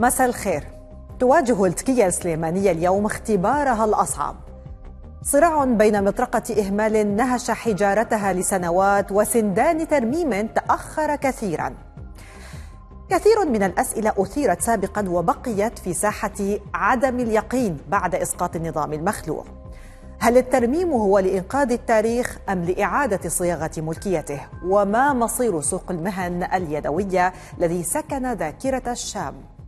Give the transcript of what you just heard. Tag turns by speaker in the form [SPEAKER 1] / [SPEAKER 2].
[SPEAKER 1] مساء الخير. تواجه التكية السليمانية اليوم اختبارها الأصعب، صراع بين مطرقة إهمال نهش حجارتها لسنوات وسندان ترميم تأخر كثيرا. كثير من الأسئلة أثيرت سابقا وبقيت في ساحة عدم اليقين بعد إسقاط النظام المخلوع. هل الترميم هو لإنقاذ التاريخ أم لإعادة صياغة ملكيته؟ وما مصير سوق المهن اليدوية الذي سكن ذاكرة الشام؟